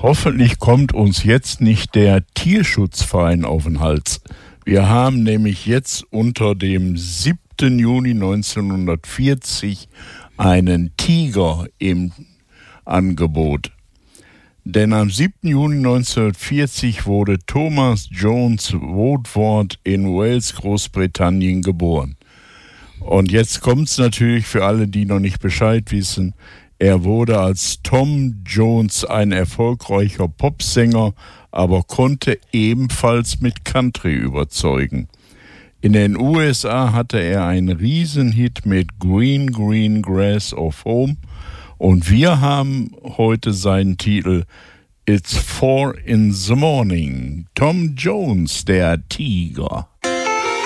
Hoffentlich kommt uns jetzt nicht der Tierschutzverein auf den Hals. Wir haben nämlich jetzt unter dem 7. Juni 1940 einen Tiger im Angebot. Denn am 7. Juni 1940 wurde Thomas Jones Woodward in Wales, Großbritannien, geboren. Und jetzt kommt es natürlich für alle, die noch nicht Bescheid wissen. Er wurde als Tom Jones ein erfolgreicher Popsänger, aber konnte ebenfalls mit Country überzeugen. In den USA hatte er einen Riesenhit mit Green Green Grass of Home und wir haben heute seinen Titel It's 4 in the Morning. Tom Jones, der Tiger.